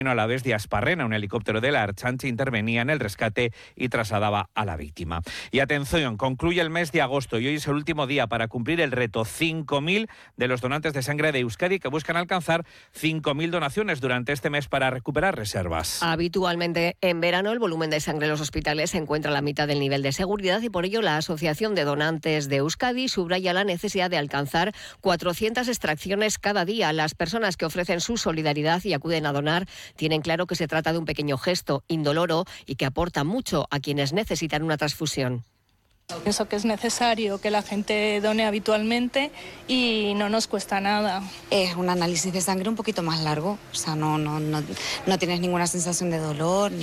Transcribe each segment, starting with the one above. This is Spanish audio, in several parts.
a la vez de Asparrena. Un helicóptero de la Ertzaintza intervenía en el rescate y trasladaba a la víctima. Y atención, concluye el mes de agosto y hoy es el último día para cumplir el reto. 5.000 de los donantes de sangre de Euskadi que buscan alcanzar 5.000 donaciones durante este mes para recuperar reservas. Habitualmente en verano el volumen de sangre en los hospitales se encuentra a la mitad del nivel de seguridad y por ello la Asociación de Donantes de Euskadi subraya la necesidad de alcanzar 400 extracciones cada día. Las personas que ofrecen su solidaridad y acuden a donar tienen claro que se trata de un pequeño gesto indoloro y que aporta mucho a quienes necesitan una transfusión. Pienso que es necesario que la gente done habitualmente y no nos cuesta nada. Es un análisis de sangre un poquito más largo, o sea, no tienes ninguna sensación de dolor,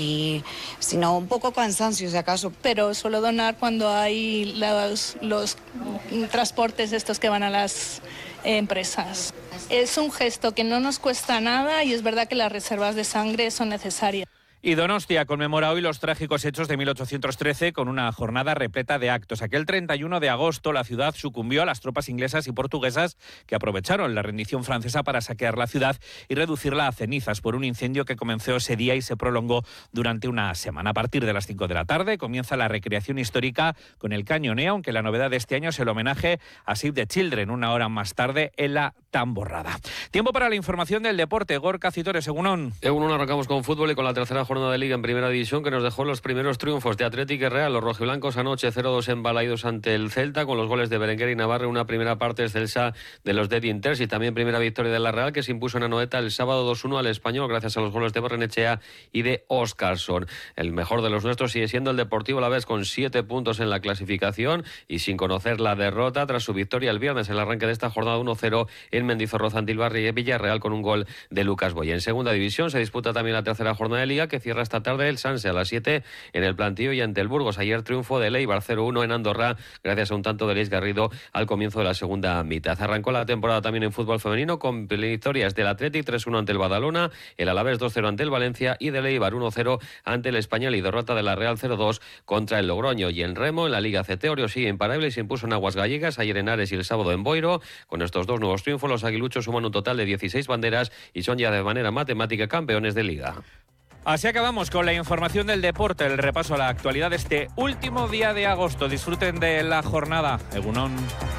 sino un poco cansancio si acaso. Pero suelo donar cuando hay los transportes estos que van a las empresas. Es un gesto que no nos cuesta nada y es verdad que las reservas de sangre son necesarias. Y Donostia conmemora hoy los trágicos hechos de 1813 con una jornada repleta de actos. Aquel 31 de agosto la ciudad sucumbió a las tropas inglesas y portuguesas que aprovecharon la rendición francesa para saquear la ciudad y reducirla a cenizas por un incendio que comenzó ese día y se prolongó durante una semana. A partir de las 5 de la tarde comienza la recreación histórica con el cañoneo, aunque la novedad de este año es el homenaje a Save the Children, una hora más tarde en la Tamborrada. Tiempo para la información del deporte. Gorka Citores, Egunon. Egunon, arrancamos con fútbol y con la tercera jornada de Liga en Primera División que nos dejó los primeros triunfos de Atlético y Real. Los rojiblancos anoche 0-2 en Balaidos ante el Celta con los goles de Berenguer y Navarro. Una primera parte excelsa de los de Dinters y también primera victoria de la Real que se impuso en Anoeta el sábado 2-1 al Español gracias a los goles de Barrenechea y de Óscarson. El mejor de los nuestros sigue siendo el Deportivo Alavés con 7 puntos en la clasificación y sin conocer la derrota tras su victoria el viernes en el arranque de esta jornada 1-0 en Mendizorroza ante el Villarreal con un gol de Lucas Boya. En Segunda División se disputa también la tercera jornada de Liga que cierra esta tarde el Sanse a las 7 en el Plantío y ante el Burgos. Ayer triunfo de Eibar 0-1 en Andorra gracias a un tanto de Luis Garrido al comienzo de la segunda mitad. Arrancó la temporada también en fútbol femenino con victorias del Athletic 3-1 ante el Badalona, el Alavés 2-0 ante el Valencia y del Eibar 1-0 ante el Español y derrota de la Real 0-2 contra el Logroño. Y en remo en la Liga CT Orio sigue imparable y se impuso en Aguas Gallegas ayer en Ares y el sábado en Boiro. Con estos dos nuevos triunfos los aguiluchos suman un total de 16 banderas y son ya de manera matemática campeones de Liga. Así acabamos con la información del deporte, el repaso a la actualidad de este último día de agosto. Disfruten de la jornada. Egunon.